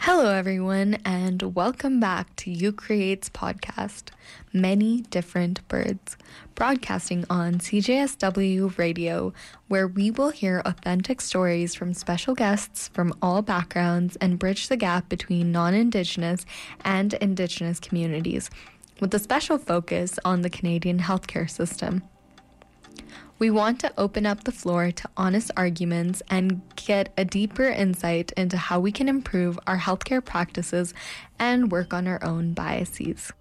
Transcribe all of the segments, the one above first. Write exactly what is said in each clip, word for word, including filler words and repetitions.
Hello, everyone, and welcome back to You Create's podcast, Many Different Birds, broadcasting on C J S W Radio, where we will hear authentic stories from special guests from all backgrounds and bridge the gap between non-Indigenous and Indigenous communities, with a special focus on the Canadian healthcare system. We want to open up the floor to honest arguments and get a deeper insight into how we can improve our healthcare practices and work on our own biases.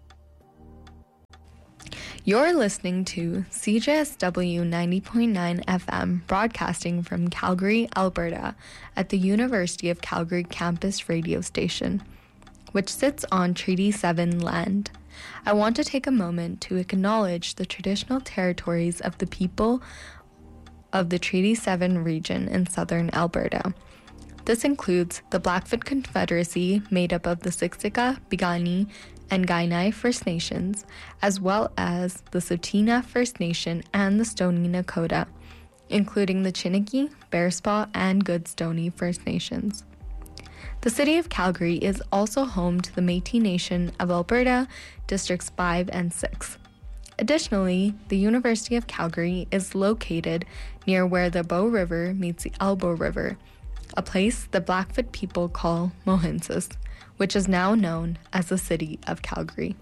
You're listening to C J S W ninety point nine F M, broadcasting from Calgary, Alberta, at the University of Calgary campus radio station, which sits on Treaty seven land. I want to take a moment to acknowledge the traditional territories of the people of the Treaty seven region in southern Alberta. This includes the Blackfoot Confederacy, made up of the Siksika, Piikani, and Kainai First Nations, as well as the Tsuut'ina First Nation and the Stoney Nakoda, including the Chiniki, Bearspaw, and Goodstoney First Nations. The city of Calgary is also home to the Métis Nation of Alberta, Districts five and six. Additionally, the University of Calgary is located near where the Bow River meets the Elbow River, a place the Blackfoot people call Moh'kinstsis, which is now known as the city of Calgary.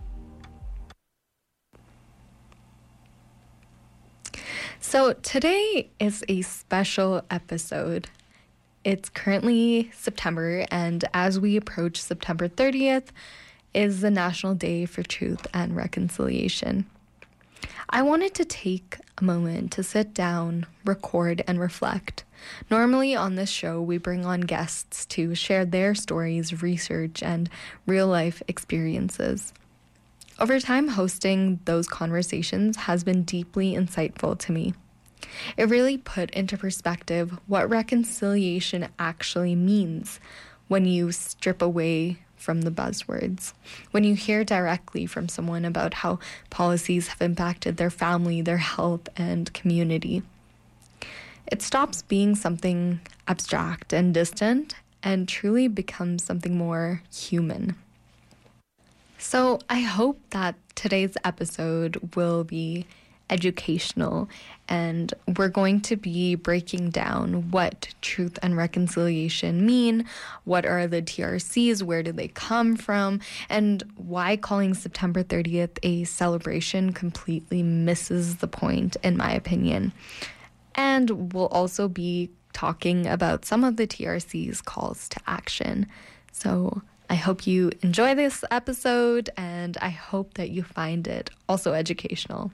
So today is a special episode. It's currently September, and as we approach September thirtieth, is the National Day for Truth and Reconciliation. I wanted to take a moment to sit down, record, and reflect. Normally on this show, we bring on guests to share their stories, research, and real-life experiences. Over time, hosting those conversations has been deeply insightful to me. It really put into perspective what reconciliation actually means when you strip away from the buzzwords, when you hear directly from someone about how policies have impacted their family, their health, and community. It stops being something abstract and distant and truly becomes something more human. So I hope that today's episode will be educational, and we're going to be breaking down what truth and reconciliation mean, what are the T R Cs, where do they come from, and why calling September thirtieth a celebration completely misses the point, in my opinion. And we'll also be talking about some of the T R C's calls to action. So I hope you enjoy this episode, and I hope that you find it also educational.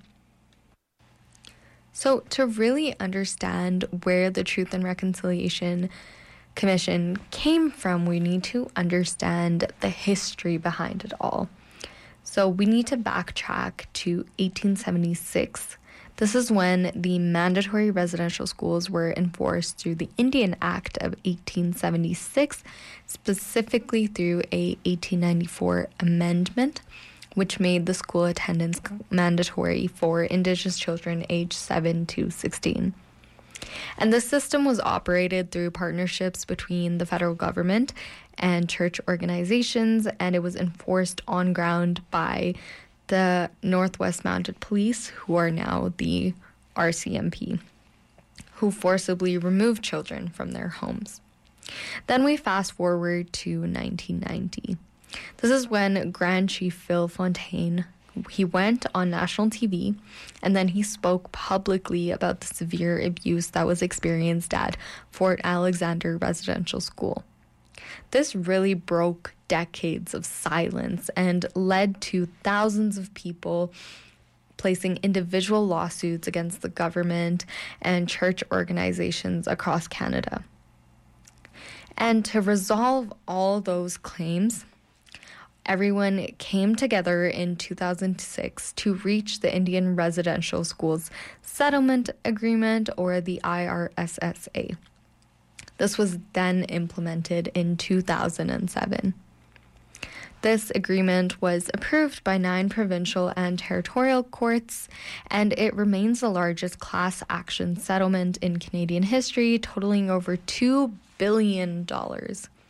So to really understand where the Truth and Reconciliation Commission came from, we need to understand the history behind it all. So we need to backtrack to eighteen seventy-six. This is when the mandatory residential schools were enforced through the Indian Act of eighteen seventy-six, specifically through a eighteen ninety-four amendment, which made the school attendance mandatory for Indigenous children aged seven to sixteen. And this system was operated through partnerships between the federal government and church organizations, and it was enforced on ground by the Northwest Mounted Police, who are now the R C M P, who forcibly removed children from their homes. Then we fast forward to nineteen ninety. This is when Grand Chief Phil Fontaine, he went on national T V, and then he spoke publicly about the severe abuse that was experienced at Fort Alexander Residential School. This really broke decades of silence and led to thousands of people placing individual lawsuits against the government and church organizations across Canada. And to resolve all those claims, everyone came together in two thousand six to reach the Indian Residential Schools Settlement Agreement, or the I R S S A. This was then implemented in two thousand seven. This agreement was approved by nine provincial and territorial courts, and it remains the largest class action settlement in Canadian history, totaling over two billion dollars.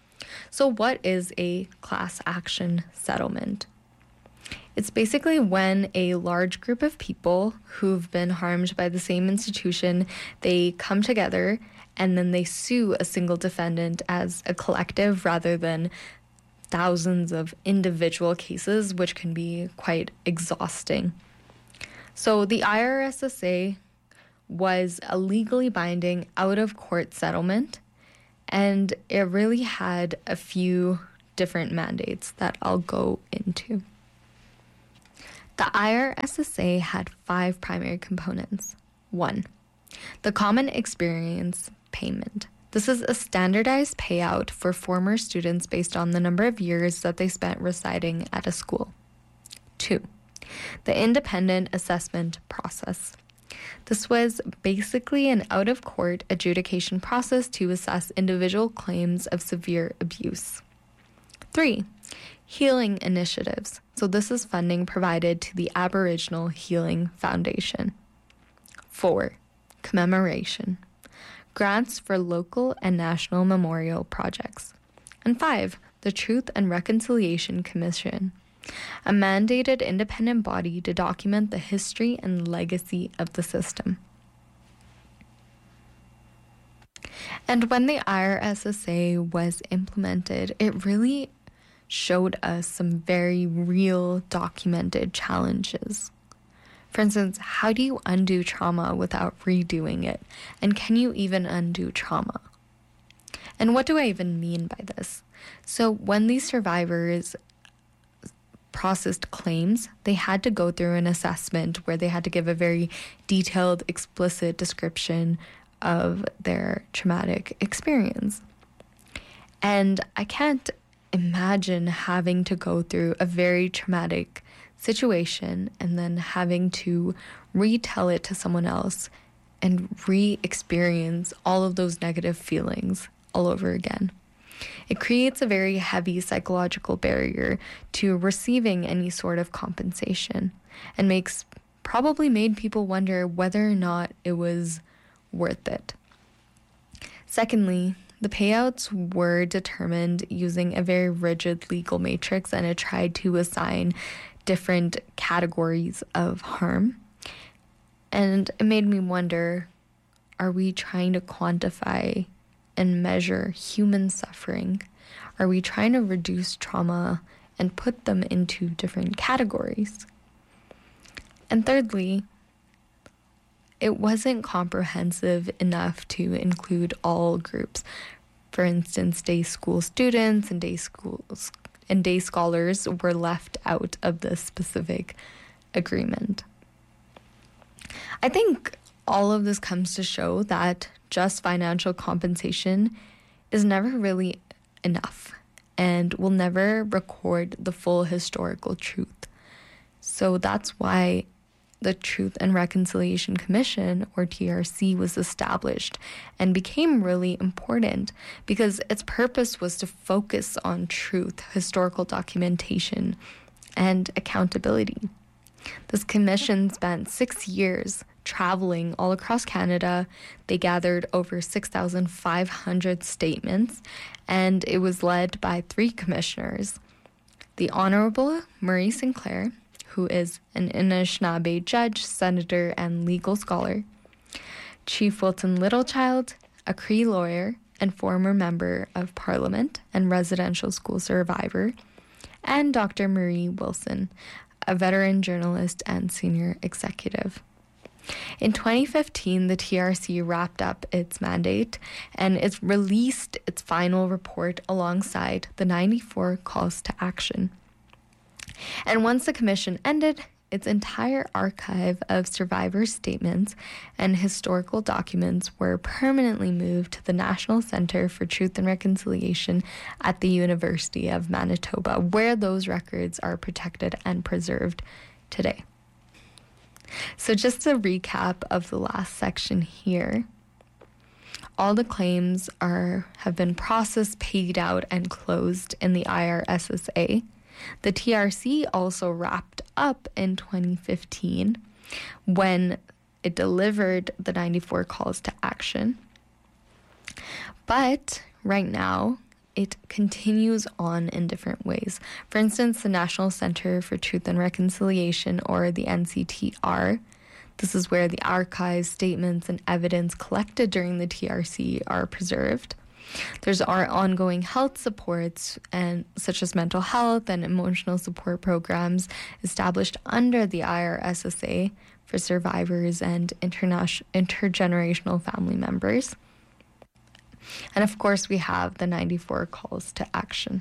So what is a class action settlement? It's basically when a large group of people who've been harmed by the same institution, they come together and then they sue a single defendant as a collective rather than thousands of individual cases, which can be quite exhausting. So the I R S S A was a legally binding out-of-court settlement, and it really had a few different mandates that I'll go into. The I R S S A had five primary components. One, the common experience payment. This is a standardized payout for former students based on the number of years that they spent residing at a school. Two, the independent assessment process. This was basically an out-of-court adjudication process to assess individual claims of severe abuse. Three, healing initiatives. So this is funding provided to the Aboriginal Healing Foundation. Four, commemoration. Grants for local and national memorial projects. And five, the Truth and Reconciliation Commission, a mandated independent body to document the history and legacy of the system. And when the I R S S A was implemented, it really showed us some very real documented challenges. For instance, how do you undo trauma without redoing it? And can you even undo trauma? And what do I even mean by this? So when these survivors processed claims, they had to go through an assessment where they had to give a very detailed, explicit description of their traumatic experience. And I can't imagine having to go through a very traumatic situation and then having to retell it to someone else and re-experience all of those negative feelings all over again. It creates a very heavy psychological barrier to receiving any sort of compensation and makes probably made people wonder whether or not it was worth it. Secondly, the payouts were determined using a very rigid legal matrix, and it tried to assign different categories of harm. And it made me wonder, are we trying to quantify and measure human suffering? Are we trying to reduce trauma and put them into different categories? And thirdly, it wasn't comprehensive enough to include all groups. For instance, day school students and day schools and day scholars were left out of this specific agreement. I think all of this comes to show that just financial compensation is never really enough and will never record the full historical truth. So that's why the Truth and Reconciliation Commission, or T R C, was established and became really important because its purpose was to focus on truth, historical documentation, and accountability. This commission spent six years traveling all across Canada. They gathered over six thousand five hundred statements, and it was led by three commissioners: the Honorable Murray Sinclair, who is an Anishinaabe judge, senator, and legal scholar; Chief Wilton Littlechild, a Cree lawyer and former member of Parliament and residential school survivor; and Doctor Marie Wilson, a veteran journalist and senior executive. In twenty fifteen, the T R C wrapped up its mandate and it released its final report alongside the ninety-four calls to action. And once the commission ended, its entire archive of survivor statements and historical documents were permanently moved to the National Centre for Truth and Reconciliation at the University of Manitoba, where those records are protected and preserved today. So just a recap of the last section here. All the claims are have been processed, paid out, and closed in the I R S S A. The T R C also wrapped up in twenty fifteen when it delivered the ninety-four calls to action. But right now, it continues on in different ways. For instance, the National Center for Truth and Reconciliation, or the N C T R, this is where the archives, statements, and evidence collected during the T R C are preserved. There's our ongoing health supports, and such as mental health and emotional support programs established under the I R S S A for survivors and interna- intergenerational family members. And of course, we have the ninety-four calls to action.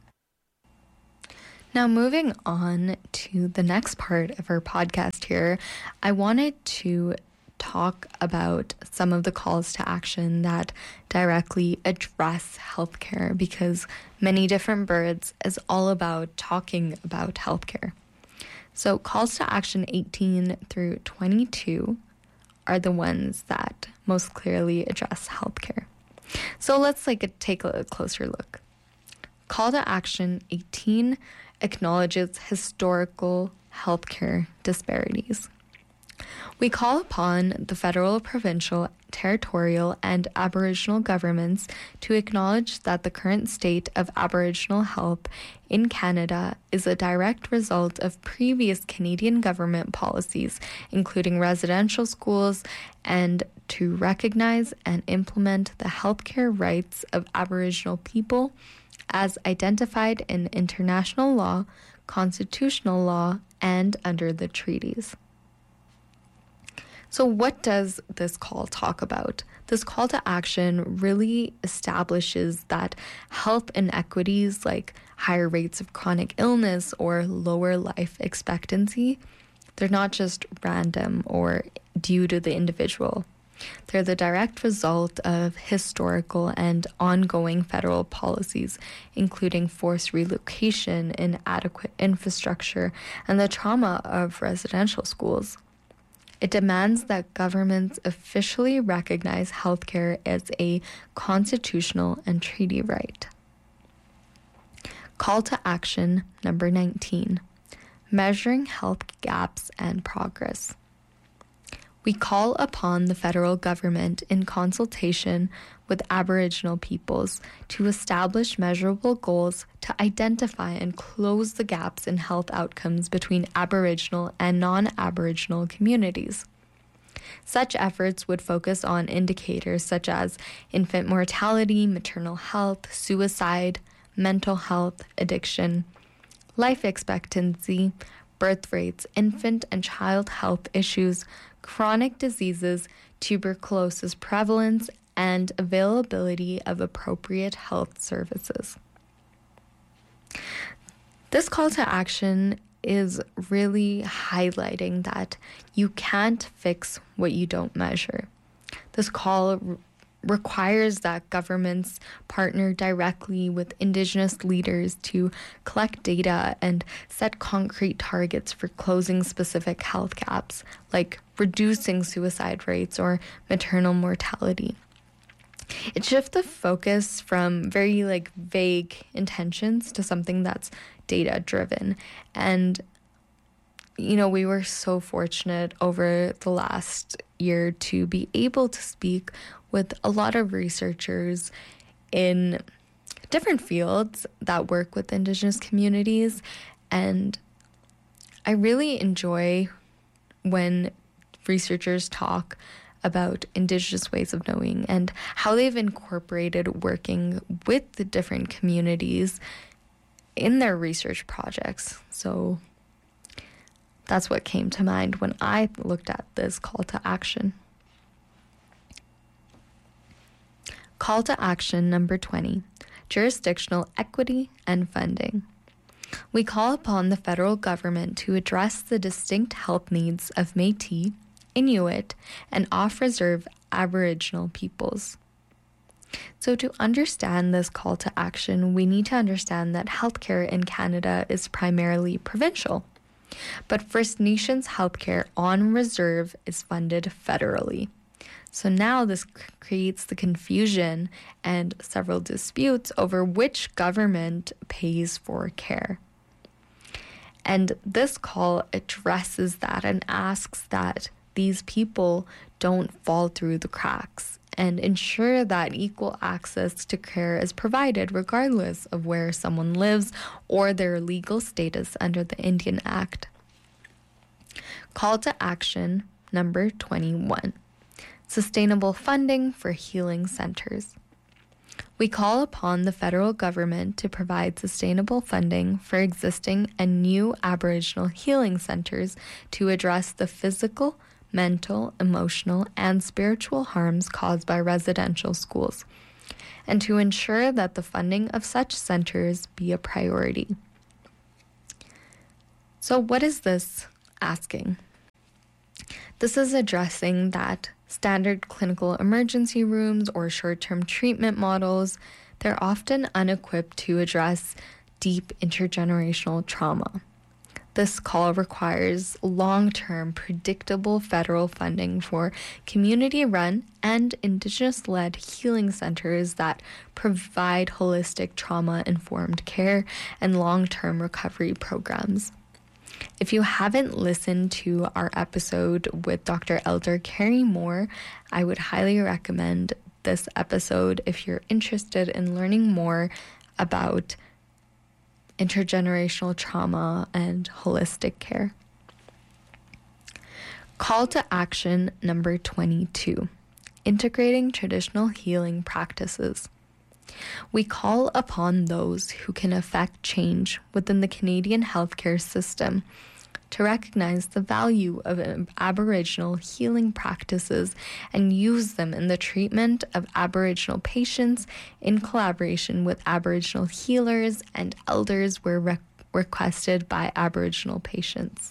Now, moving on to the next part of our podcast here, I wanted to talk about some of the calls to action that directly address healthcare, because Many Different Birds is all about talking about healthcare. So calls to action eighteen through twenty-two are the ones that most clearly address healthcare. So let's like take a closer look. Call to action eighteen acknowledges historical healthcare disparities. We call upon the federal, provincial, territorial, and Aboriginal governments to acknowledge that the current state of Aboriginal health in Canada is a direct result of previous Canadian government policies, including residential schools, and to recognize and implement the healthcare rights of Aboriginal people as identified in international law, constitutional law, and under the treaties. So what does this call talk about? This call to action really establishes that health inequities like higher rates of chronic illness or lower life expectancy, they're not just random or due to the individual. They're the direct result of historical and ongoing federal policies, including forced relocation, inadequate infrastructure, and the trauma of residential schools. It demands that governments officially recognize healthcare as a constitutional and treaty right. Call to action number nineteen, measuring health gaps and progress. We call upon the federal government in consultation with Aboriginal peoples to establish measurable goals to identify and close the gaps in health outcomes between Aboriginal and non-Aboriginal communities. Such efforts would focus on indicators such as infant mortality, maternal health, suicide, mental health, addiction, life expectancy, birth rates, infant and child health issues, chronic diseases, tuberculosis prevalence, and availability of appropriate health services. This call to action is really highlighting that you can't fix what you don't measure. This call r- requires that governments partner directly with Indigenous leaders to collect data and set concrete targets for closing specific health gaps, like reducing suicide rates or maternal mortality. It shifts the focus from very like vague intentions to something that's data driven. And you know, we were so fortunate over the last year to be able to speak with a lot of researchers in different fields that work with Indigenous communities. And I really enjoy when researchers talk about Indigenous ways of knowing and how they've incorporated working with the different communities in their research projects. So that's what came to mind when I looked at this call to action. Call to action number twenty, jurisdictional equity and funding. We call upon the federal government to address the distinct health needs of Métis, Inuit, and off-reserve Aboriginal peoples. So to understand this call to action, we need to understand that healthcare in Canada is primarily provincial. But First Nations healthcare on reserve is funded federally. So now this creates the confusion and several disputes over which government pays for care. And this call addresses that and asks that these people don't fall through the cracks and ensure that equal access to care is provided regardless of where someone lives or their legal status under the Indian Act. Call to action number twenty-one. Sustainable funding for healing centers. We call upon the federal government to provide sustainable funding for existing and new Aboriginal healing centers to address the physical, mental, emotional, and spiritual harms caused by residential schools, and to ensure that the funding of such centers be a priority. So what is this asking? This is addressing that standard clinical emergency rooms or short-term treatment models, they're often unequipped to address deep intergenerational trauma. This call requires long-term, predictable federal funding for community-run and Indigenous-led healing centers that provide holistic trauma-informed care and long-term recovery programs. If you haven't listened to our episode with Doctor Elder Carrie Moore, I would highly recommend this episode if you're interested in learning more about intergenerational trauma and holistic care. Call to action number twenty-two, integrating traditional healing practices. We call upon those who can affect change within the Canadian healthcare system to recognize the value of Aboriginal healing practices and use them in the treatment of Aboriginal patients in collaboration with Aboriginal healers and elders where re- requested by Aboriginal patients.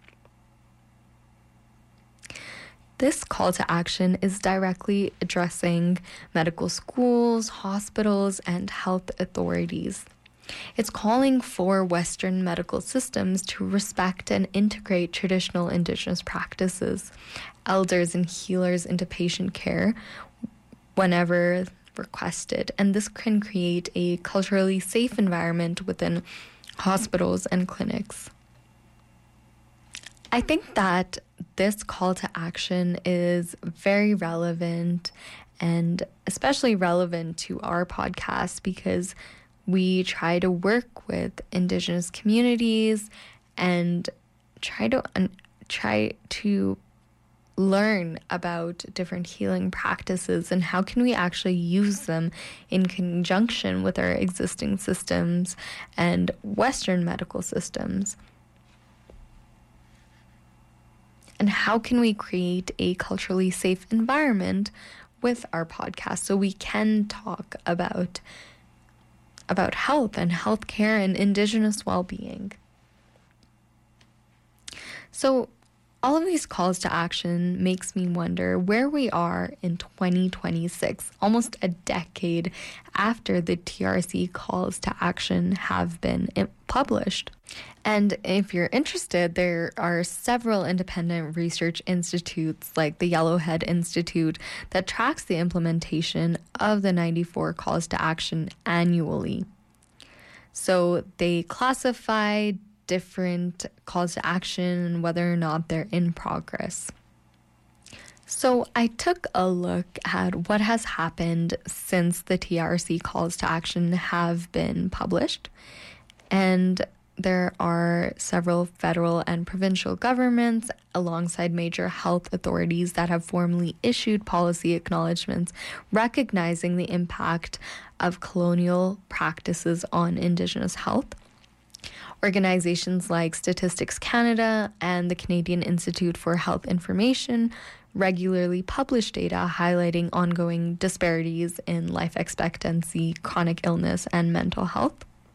This call to action is directly addressing medical schools, hospitals, and health authorities. It's calling for Western medical systems to respect and integrate traditional Indigenous practices, elders and healers into patient care whenever requested, and this can create a culturally safe environment within hospitals and clinics. I think that this call to action is very relevant and especially relevant to our podcast because we try to work with Indigenous communities and try to um, try to learn about different healing practices and how can we actually use them in conjunction with our existing systems and Western medical systems. And how can we create a culturally safe environment with our podcast so we can talk about, about health and healthcare and Indigenous well-being? So all of these calls to action makes me wonder where we are in twenty twenty-six, almost a decade after the T R C calls to action have been published. And if you're interested, there are several independent research institutes like the Yellowhead Institute that tracks the implementation of the ninety-four calls to action annually. So they classify different calls to action and whether or not they're in progress. So I took a look at what has happened since the T R C calls to action have been published. And there are several federal and provincial governments alongside major health authorities that have formally issued policy acknowledgements recognizing the impact of colonial practices on Indigenous health. Organizations like Statistics Canada and the Canadian Institute for Health Information regularly publish data highlighting ongoing disparities in life expectancy, chronic illness, and mental health.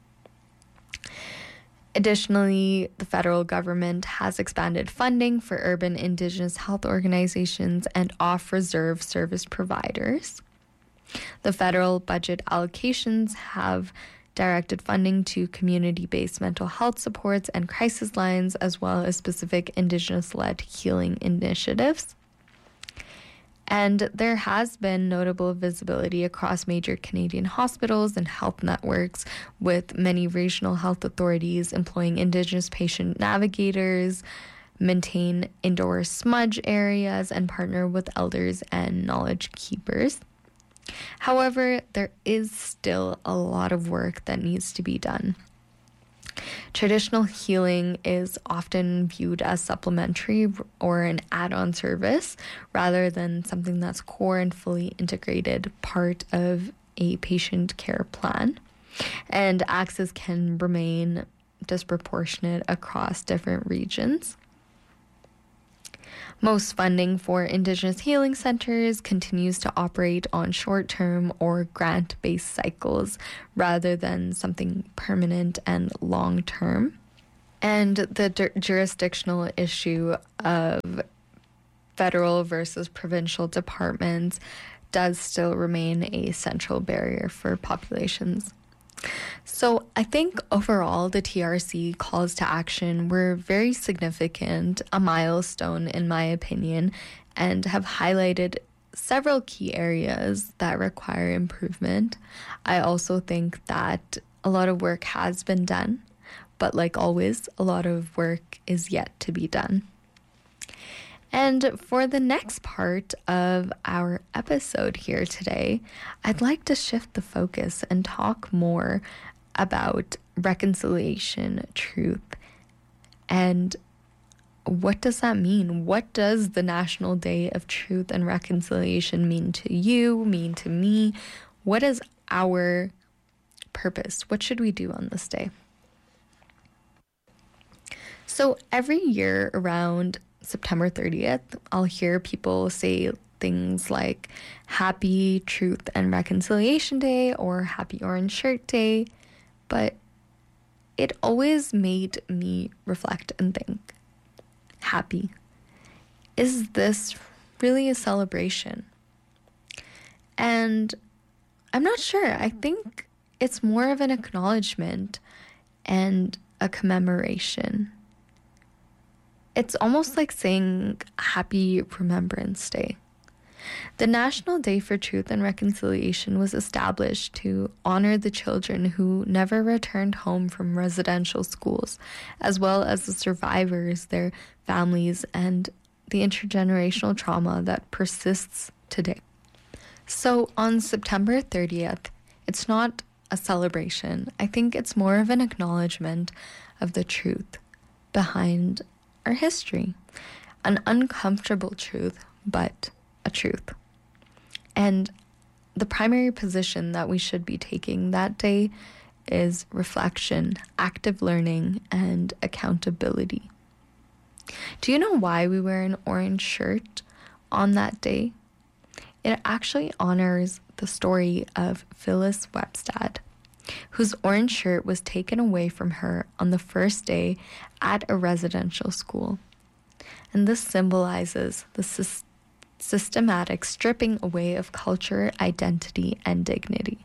Additionally, the federal government has expanded funding for urban Indigenous health organizations and off-reserve service providers. The federal budget allocations have directed funding to community-based mental health supports and crisis lines, as well as specific Indigenous-led healing initiatives. And there has been notable visibility across major Canadian hospitals and health networks, with many regional health authorities employing Indigenous patient navigators, maintain indoor smudge areas, and partner with elders and knowledge keepers. However, there is still a lot of work that needs to be done. Traditional healing is often viewed as supplementary or an add-on service rather than something that's core and fully integrated part of a patient care plan. And access can remain disproportionate across different regions. Most funding for Indigenous healing centers continues to operate on short-term or grant-based cycles rather than something permanent and long-term. And the dur- jurisdictional issue of federal versus provincial departments does still remain a central barrier for populations. So I think overall the T R C calls to action were very significant, a milestone in my opinion, and have highlighted several key areas that require improvement. I also think that a lot of work has been done, but like always, a lot of work is yet to be done. And for the next part of our episode here today, I'd like to shift the focus and talk more about reconciliation, truth, and what does that mean? What does the National Day of Truth and Reconciliation mean to you, mean to me? What is our purpose? What should we do on this day? So every year around September thirtieth, I'll hear people say things like Happy Truth and Reconciliation Day or Happy Orange Shirt Day, but it always made me reflect and think, happy. Is this really a celebration? And I'm not sure. I think it's more of an acknowledgement and a commemoration. It's almost like saying Happy Remembrance Day. The National Day for Truth and Reconciliation was established to honor the children who never returned home from residential schools, as well as the survivors, their families, and the intergenerational trauma that persists today. So on September thirtieth, it's not a celebration. I think it's more of an acknowledgement of the truth behind our history. An uncomfortable truth, but a truth. And the primary position that we should be taking that day is reflection, active learning, and accountability. Do you know why we wear an orange shirt on that day? It actually honors the story of Phyllis Webstad, whose orange shirt was taken away from her on the first day at a residential school. And this symbolizes the sy- systematic stripping away of culture, identity, and dignity.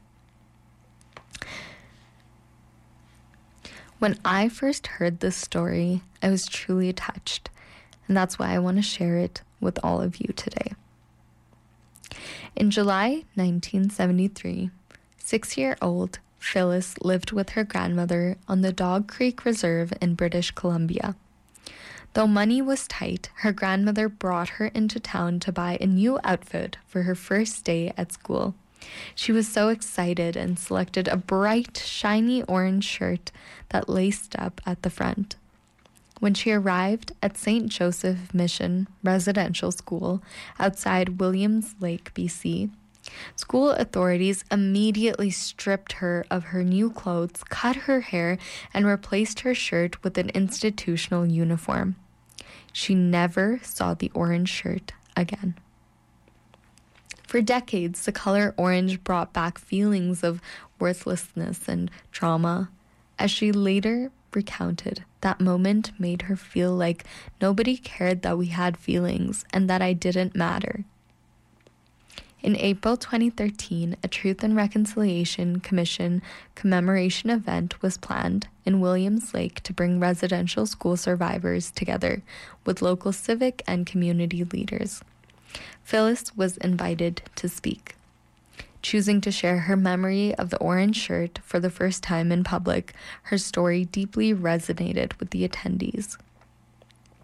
When I first heard this story, I was truly touched, and that's why I want to share it with all of you today. In July nineteen seventy-three, six-year-old Phyllis lived with her grandmother on the Dog Creek Reserve in British Columbia. Though money was tight, her grandmother brought her into town to buy a new outfit for her first day at school. She was so excited and selected a bright, shiny orange shirt that laced up at the front. When she arrived at Saint Joseph Mission Residential School outside Williams Lake, B C, school authorities immediately stripped her of her new clothes, cut her hair, and replaced her shirt with an institutional uniform. She never saw the orange shirt again. For decades, the color orange brought back feelings of worthlessness and trauma. As she later recounted, that moment made her feel like nobody cared that we had feelings and that I didn't matter. In April twenty thirteen, a Truth and Reconciliation Commission commemoration event was planned in Williams Lake to bring residential school survivors together with local civic and community leaders. Phyllis was invited to speak. Choosing to share her memory of the orange shirt for the first time in public, her story deeply resonated with the attendees.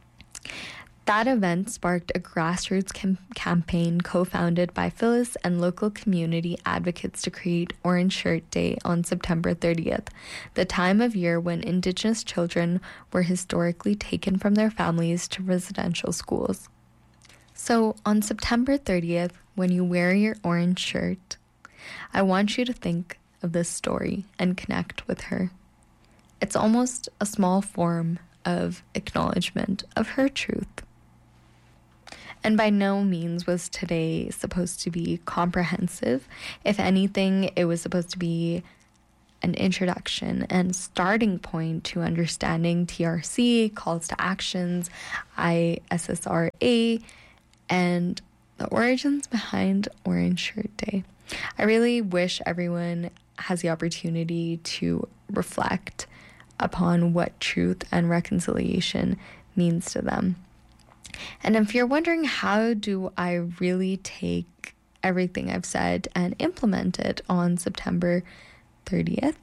That event sparked a grassroots cam- campaign co-founded by Phyllis and local community advocates to create Orange Shirt Day on September thirtieth, the time of year when Indigenous children were historically taken from their families to residential schools. So on September thirtieth, when you wear your orange shirt, I want you to think of this story and connect with her. It's almost a small form of acknowledgement of her truth. And by no means was today supposed to be comprehensive. If anything, it was supposed to be an introduction and starting point to understanding T R C, calls to actions, I S S R A, and the origins behind Orange Shirt Day. I really wish everyone has the opportunity to reflect upon what truth and reconciliation means to them. And if you're wondering, how do I really take everything I've said and implement it on September thirtieth?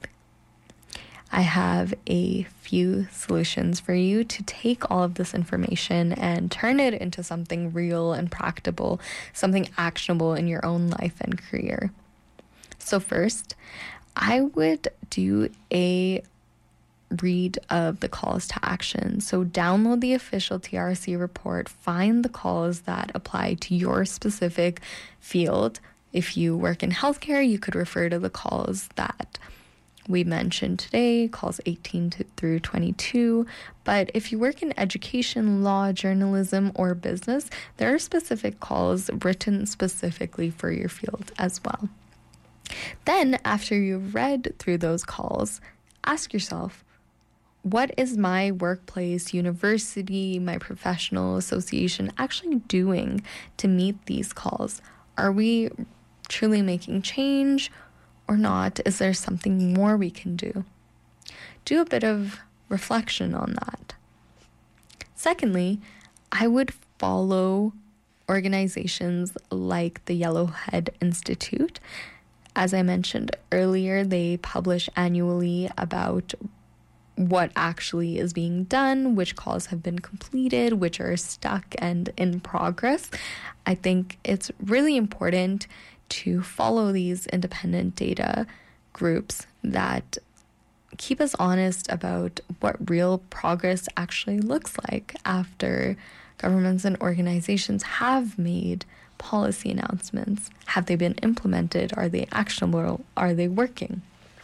I have a few solutions for you to take all of this information and turn it into something real and practical, something actionable in your own life and career. So first, I would do a read of the calls to action. So download the official T R C report, find the calls that apply to your specific field. If you work in healthcare, you could refer to the calls that we mentioned today, calls eighteen to, through twenty-two. But if you work in education, law, journalism, or business, there are specific calls written specifically for your field as well. Then, after you've read through those calls, ask yourself, what is my workplace, university, my professional association actually doing to meet these calls? Are we truly making change or not? Is there something more we can do? Do a bit of reflection on that. Secondly, I would follow organizations like the Yellowhead Institute. As I mentioned earlier, they publish annually about what actually is being done, which calls have been completed, which are stuck and in progress. I think it's really important to follow these independent data groups that keep us honest about what real progress actually looks like after governments and organizations have made policy announcements. Have they been implemented? Are they actionable? Are they working?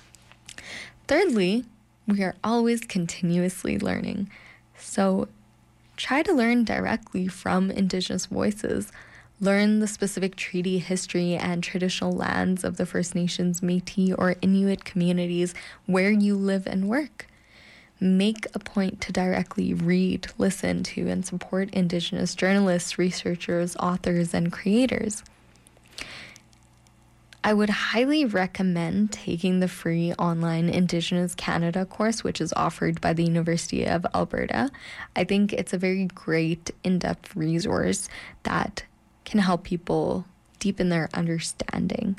Thirdly, we are always continuously learning. So try to learn directly from Indigenous voices. Learn the specific treaty history and traditional lands of the First Nations, Métis, or Inuit communities where you live and work. Make a point to directly read, listen to, and support Indigenous journalists, researchers, authors, and creators. I would highly recommend taking the free online Indigenous Canada course, which is offered by the University of Alberta. I think it's a very great in-depth resource that can help people deepen their understanding.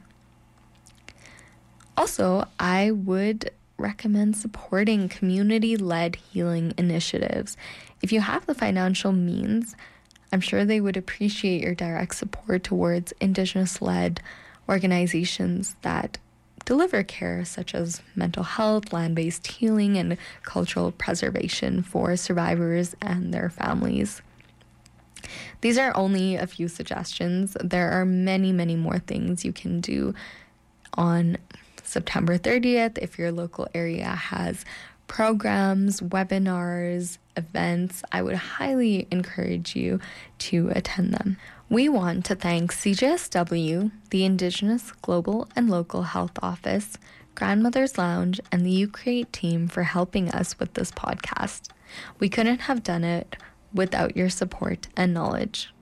Also, I would recommend supporting community-led healing initiatives. If you have the financial means, I'm sure they would appreciate your direct support towards Indigenous-led organizations that deliver care such as mental health, land-based healing, and cultural preservation for survivors and their families. These are only a few suggestions. There are many, many more things you can do on September thirtieth if your local area has programs, webinars, events. I would highly encourage you to attend them. We want to thank C J S W, the Indigenous Global and Local Health Office, Grandmother's Lounge, and the UCreate team for helping us with this podcast. We couldn't have done it without your support and knowledge.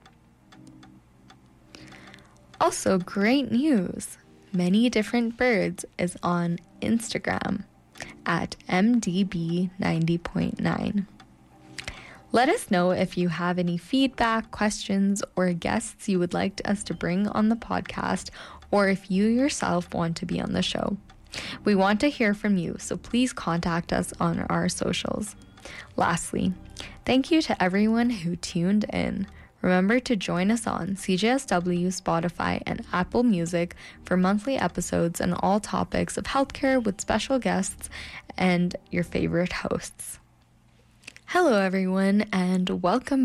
Also, great news! Many Different Birds is on Instagram at M D B ninety point nine. Let us know if you have any feedback, questions, or guests you would like us to bring on the podcast, or if you yourself want to be on the show. We want to hear from you, so please contact us on our socials. Lastly, thank you to everyone who tuned in. Remember to join us on C J S W, Spotify, and Apple Music for monthly episodes on all topics of healthcare with special guests and your favorite hosts. Hello, everyone, and welcome.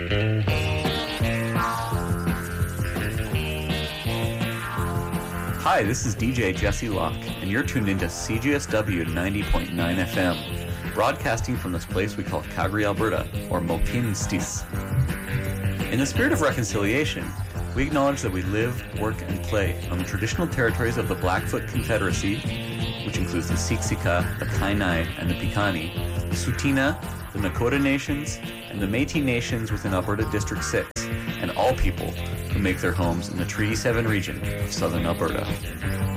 Hi, this is D J Jesse Locke, and you're tuned into C J S W ninety point nine F M, broadcasting from this place we call Calgary, Alberta, or Mohkinstsis. In the spirit of reconciliation, we acknowledge that we live, work, and play on the traditional territories of the Blackfoot Confederacy, which includes the Siksika, the Kainai, and the Piikani, the Tsuut'ina, the Nakota Nations, and the Métis Nations within Alberta District six, and all people who make their homes in the Treaty seven region of southern Alberta.